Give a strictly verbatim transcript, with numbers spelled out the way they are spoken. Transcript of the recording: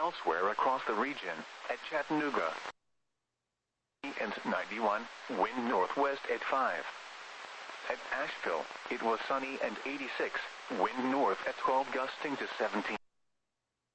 Elsewhere across the region, at Chattanooga and ninety-one, wind northwest at five. At Asheville, it was sunny and eighty-six, wind north at twelve gusting to seventeen.